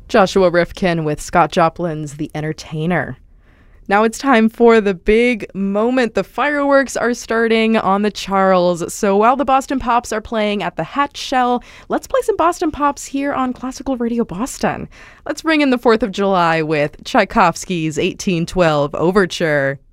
Joshua Rifkin with Scott Joplin's The Entertainer. Now it's time for the big moment. The fireworks are starting on the Charles. So while the Boston Pops are playing at the Hatch Shell, let's play some Boston Pops here on Classical Radio Boston. Let's bring in the 4th of July with Tchaikovsky's 1812 Overture.